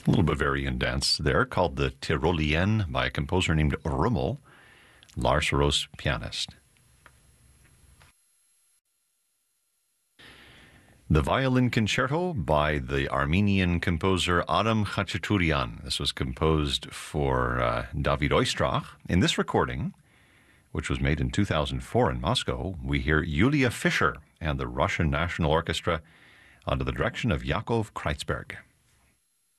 A little Bavarian dance there called the Tyrolienne by a composer named Rummel, Lars Roos pianist. The Violin Concerto by the Armenian composer Adam Khachaturian. This was composed for David Oistrakh. In this recording, which was made in 2004 in Moscow, we hear Yulia Fischer and the Russian National Orchestra under the direction of Yakov Kreizberg.